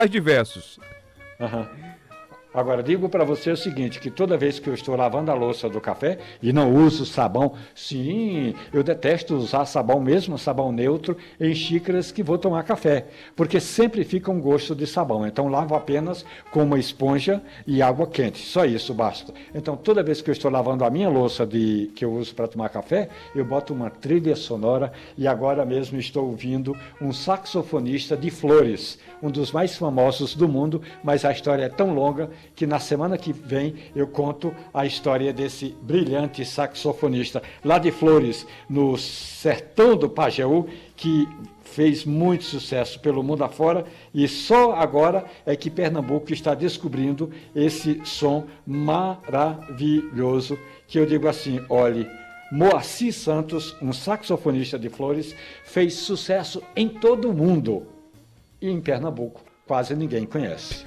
mais diversos. Aham. Agora, digo para você o seguinte, que toda vez que eu estou lavando a louça do café e não uso sabão, sim, eu detesto usar sabão mesmo, sabão neutro, em xícaras que vou tomar café, porque sempre fica um gosto de sabão. Então, lavo apenas com uma esponja e água quente, só isso basta. Então, toda vez que eu estou lavando a minha louça que eu uso para tomar café, eu boto uma trilha sonora e agora mesmo estou ouvindo um saxofonista de Flores, um dos mais famosos do mundo, mas a história é tão longa que na semana que vem eu conto a história desse brilhante saxofonista lá de Flores, no sertão do Pajeú, que fez muito sucesso pelo mundo afora e só agora é que Pernambuco está descobrindo esse som maravilhoso, que eu digo assim, olhe, Moacir Santos, um saxofonista de Flores, fez sucesso em todo o mundo e em Pernambuco quase ninguém conhece.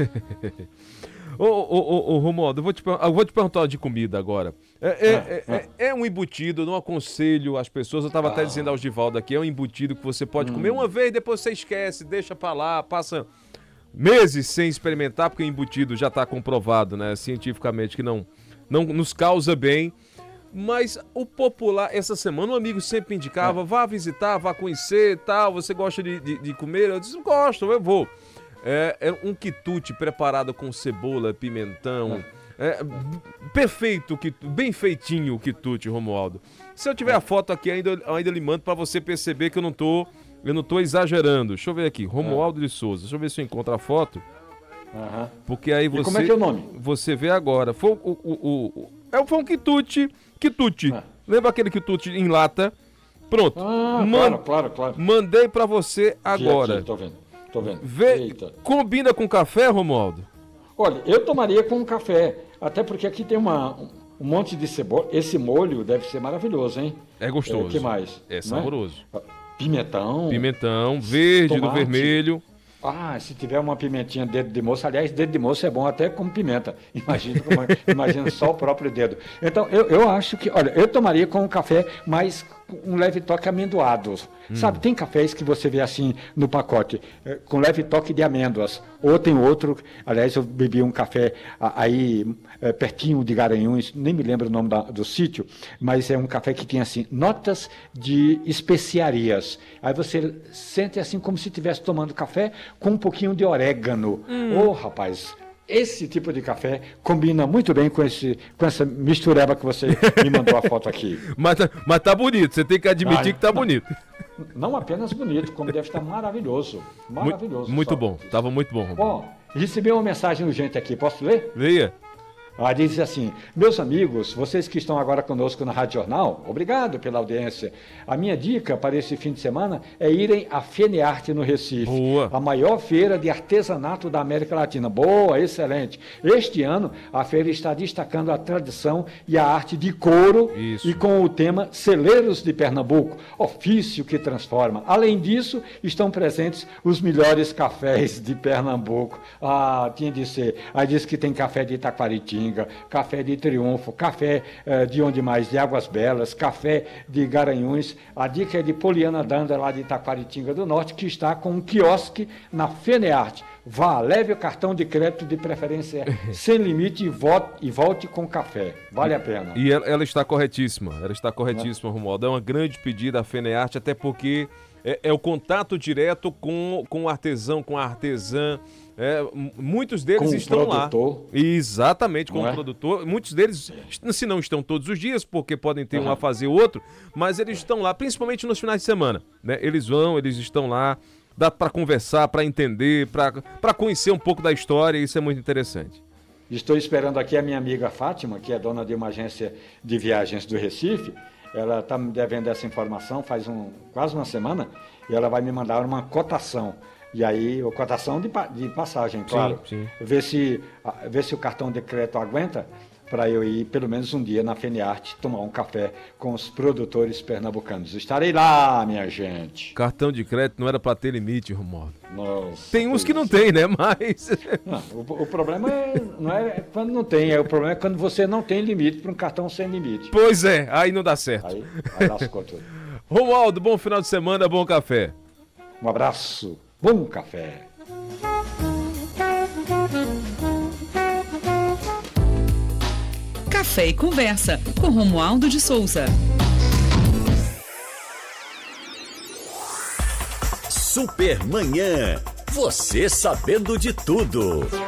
Ô, Romualdo, eu vou te perguntar de comida agora. É um embutido, não aconselho as pessoas, eu estava até dizendo ao Givaldo aqui, é um embutido que você pode comer uma vez, depois você esquece, deixa pra lá, passa meses sem experimentar, porque o embutido já está comprovado, né, cientificamente, que não nos causa bem. Mas o popular, essa semana, um amigo sempre indicava, vá visitar, vá conhecer, tal, você gosta de comer? Eu disse, gosto, eu vou. É um quitute preparado com cebola, pimentão. Perfeito, bem feitinho o quitute, Romualdo. Se eu tiver a foto aqui, ainda lhe mando para você perceber que eu não tô exagerando. Deixa eu ver aqui, Romualdo de Souza. Deixa eu ver se eu encontro a foto. Porque aí você... E como é que é o nome? Você vê agora. Foi foi um quitute. Lembra aquele quitute em lata? Pronto. Claro. Mandei para você agora. Aqui, tô vendo. Combina com café, Romualdo? Olha, eu tomaria com café, até porque aqui tem um monte de cebola. Esse molho deve ser maravilhoso, hein? É gostoso. O que mais? É saboroso. Pimentão. Pimentão, verde, do vermelho. Se tiver uma pimentinha dedo de moça, aliás, dedo de moça é bom até como pimenta. Imagina só o próprio dedo. Então, eu acho que, olha, eu tomaria com um café, mas um leve toque amendoado. Sabe, tem cafés que você vê assim no pacote, com leve toque de amêndoas. Ou tem outro, aliás, eu bebi um café aí pertinho de Garanhuns, nem me lembro o nome do sítio, mas é um café que tem assim, notas de especiarias. Aí você sente assim como se estivesse tomando café com um pouquinho de orégano. Rapaz, esse tipo de café combina muito bem com essa mistureba que você me mandou a foto aqui. Mas tá bonito, você tem que admitir que tá bonito. Não apenas bonito, como deve estar maravilhoso. Maravilhoso. Muito bom, estava muito bom, Romualdo. Bom, recebi uma mensagem urgente aqui, posso ler? Leia. Diz assim, meus amigos, vocês que estão agora conosco na Rádio Jornal, obrigado pela audiência. A minha dica para esse fim de semana é irem à FENEARTE no Recife, a maior feira de artesanato da América Latina. Boa, excelente. Este ano, a feira está destacando a tradição e a arte de couro e com o tema Celeiros de Pernambuco, ofício que transforma. Além disso, estão presentes os melhores cafés de Pernambuco. Tinha de ser. Aí diz que tem café de Itaquaritinga, café de Triunfo, café de onde mais? De Águas Belas, café de Garanhuns. A dica é de Poliana Danda, lá de Itaquaritinga do Norte, que está com um quiosque na FENEARTE. Vá, leve o cartão de crédito de preferência sem limite e volte com café. Vale a pena. E ela está corretíssima, Romualdo. É uma grande pedida à FENEARTE, até porque é o contato direto com o artesão, com a artesã. Muitos deles estão lá. Exatamente, com o produtor. Muitos deles, se não estão todos os dias, porque podem ter um a fazer outro, mas eles estão lá, principalmente nos finais de semana, né? Eles estão lá, dá para conversar, para entender, para conhecer um pouco da história, e isso é muito interessante. Estou esperando aqui a minha amiga Fátima, que é dona de uma agência de viagens do Recife. Ela está me devendo essa informação faz quase uma semana, e ela vai me mandar uma cotação. E aí, cotação de passagem, claro. Sim. Ver se o cartão de crédito aguenta para eu ir pelo menos um dia na FENEARTE tomar um café com os produtores pernambucanos. Estarei lá, minha gente. Cartão de crédito não era para ter limite, Romualdo. Nossa, tem uns que não tem, né? Mas... Não, o problema não é quando não tem, o problema é quando você não tem limite para um cartão sem limite. Pois é, aí não dá certo. Aí lascou tudo. Romualdo, bom final de semana, bom café. Um abraço, bom café. Café e Conversa, com Romualdo de Souza. Supermanhã. Você sabendo de tudo.